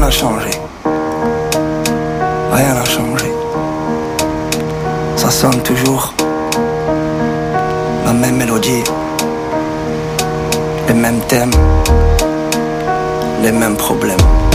n'a changé. Rien n'a changé. Ça sonne toujours. La même mélodie. Les mêmes thèmes. Les mêmes problèmes.